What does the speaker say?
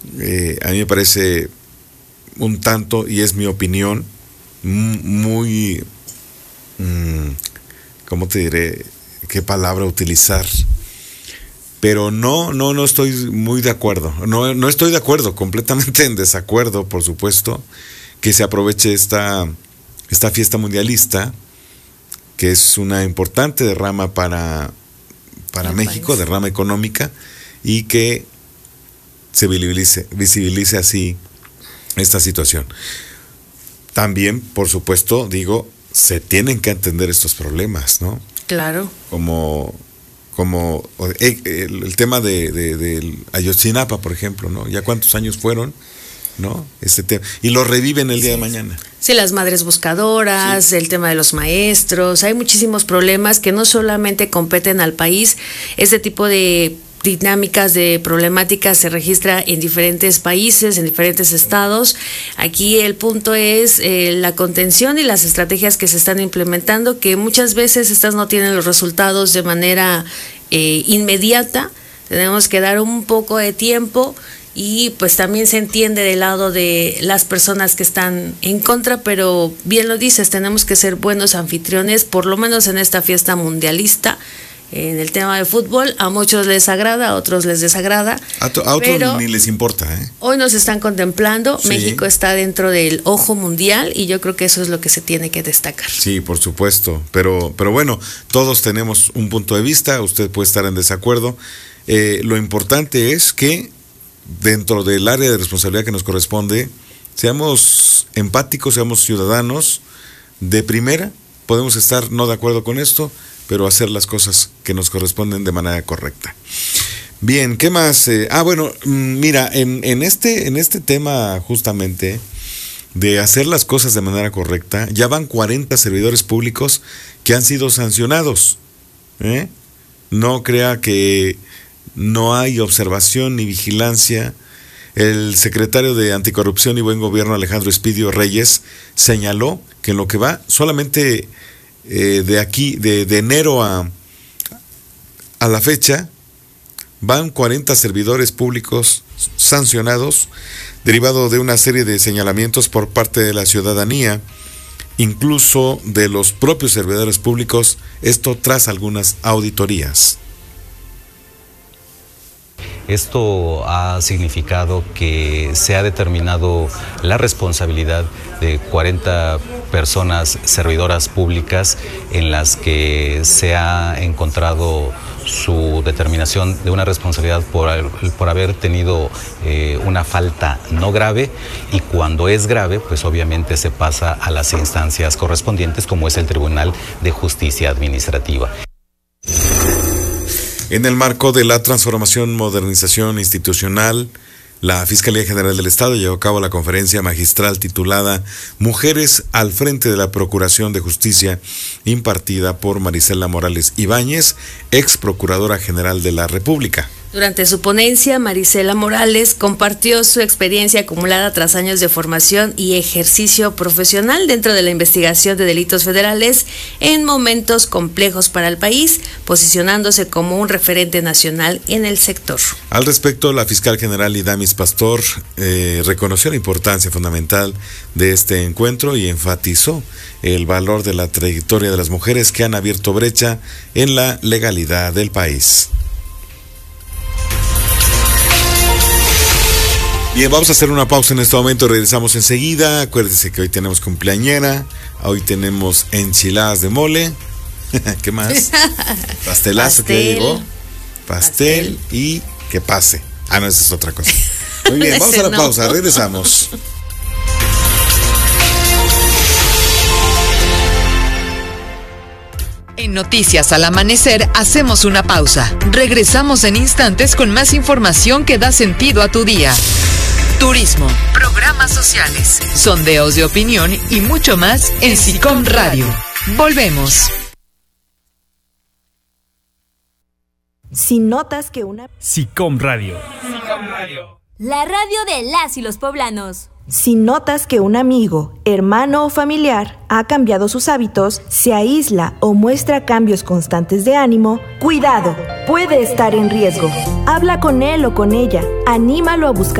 A mí me parece un tanto, y es mi opinión, muy, ¿cómo te diré? ¿Qué palabra utilizar? Pero no estoy muy de acuerdo. No estoy de acuerdo, completamente en desacuerdo, por supuesto, que se aproveche esta fiesta mundialista, que es una importante derrama para México, derrama económica, y que se visibilice así esta situación. También, por supuesto, digo, se tienen que atender estos problemas, ¿no? Claro. Como el tema de Ayotzinapa, por ejemplo, ¿no? Ya cuántos años fueron, ¿no? Este tema, y lo reviven el día de mañana. Sí, las madres buscadoras, sí. El tema de los maestros, hay muchísimos problemas que no solamente competen al país. Este tipo de dinámicas, de problemáticas se registra en diferentes países, en diferentes estados. Aquí el punto es la contención y las estrategias que se están implementando, que muchas veces estas no tienen los resultados de manera inmediata. Tenemos que dar un poco de tiempo, y pues también se entiende del lado de las personas que están en contra, pero bien lo dices, tenemos que ser buenos anfitriones, por lo menos en esta fiesta mundialista. En el tema de fútbol, a muchos les agrada, a otros les desagrada. A otros ni les importa, ¿eh? Hoy nos están contemplando, sí. México está dentro del ojo mundial, y yo creo que eso es lo que se tiene que destacar. Sí, por supuesto, pero bueno, todos tenemos un punto de vista, usted puede estar en desacuerdo. Lo importante es que dentro del área de responsabilidad que nos corresponde, seamos empáticos, seamos ciudadanos de primera. Podemos estar no de acuerdo con esto, pero hacer las cosas que nos corresponden de manera correcta. Bien, ¿qué más? Mira, en este tema justamente de hacer las cosas de manera correcta, ya van 40 servidores públicos que han sido sancionados. No crea que no hay observación ni vigilancia. El secretario de Anticorrupción y Buen Gobierno, Alejandro Espidio Reyes, señaló que en lo que va solamente de enero a la fecha, van 40 servidores públicos sancionados, derivado de una serie de señalamientos por parte de la ciudadanía, incluso de los propios servidores públicos, esto tras algunas auditorías. Esto ha significado que se ha determinado la responsabilidad de 40 personas servidoras públicas, en las que se ha encontrado su determinación de una responsabilidad por haber tenido una falta no grave, y cuando es grave, pues obviamente se pasa a las instancias correspondientes, como es el Tribunal de Justicia Administrativa. En el marco de la transformación, modernización institucional, la Fiscalía General del Estado llevó a cabo la conferencia magistral titulada Mujeres al frente de la Procuración de Justicia, impartida por Marisela Morales Ibáñez, ex Procuradora General de la República. Durante su ponencia, Marisela Morales compartió su experiencia acumulada tras años de formación y ejercicio profesional dentro de la investigación de delitos federales en momentos complejos para el país, posicionándose como un referente nacional en el sector. Al respecto, la fiscal general Idamis Pastor reconoció la importancia fundamental de este encuentro y enfatizó el valor de la trayectoria de las mujeres que han abierto brecha en la legalidad del país. Bien, vamos a hacer una pausa en este momento, regresamos enseguida. Acuérdense que hoy tenemos cumpleañera, hoy tenemos enchiladas de mole. ¿Qué más? Pastelazo que llegó. Pastel y que pase. No, esa es otra cosa. Muy bien, vamos a la pausa, regresamos. En Noticias al Amanecer hacemos una pausa. Regresamos en instantes con más información que da sentido a tu día. Turismo, programas sociales, sondeos de opinión y mucho más en SICOM Radio. Volvemos. Si notas que una... SICOM Radio. La radio de las y los poblanos. Si notas que un amigo, hermano o familiar ha cambiado sus hábitos, se aísla o muestra cambios constantes de ánimo, cuidado, puede estar en riesgo. Habla con él o con ella, anímalo a buscar